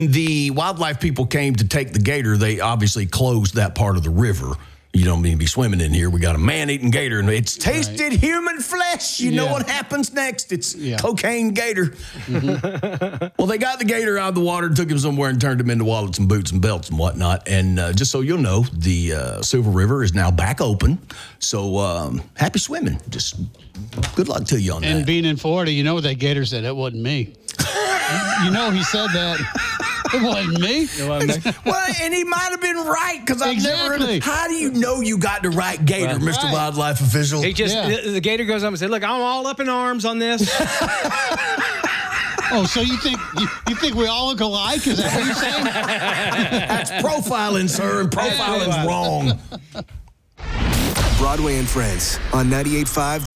the wildlife people came to take the gator, they obviously closed that part of the river. You don't mean to be swimming in here. We got a man-eating gator, and it's tasted human flesh. You know what happens next. It's cocaine gator. Well, they got the gator out of the water, took him somewhere, and turned him into wallets and boots and belts and whatnot. And just so you'll know, the Silver River is now back open. So happy swimming. Just good luck to you on that. And being in Florida, you know what that gator said? It wasn't me. You know he said that. It wasn't me. Well, and he might have been right, because I've never heard. How do you know you got the right gator, Mr. Wildlife Official? He just the gator goes up and said, "Look, I'm all up in arms on this." Oh, so you think we all look alike? Is that what you're saying? That's profiling, sir, and profiling's wrong. Broadway and Friends on 98.5